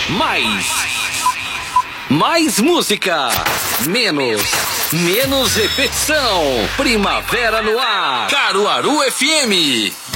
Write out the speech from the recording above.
Mais música. Menos repetição. Primavera no ar. Caruaru FM.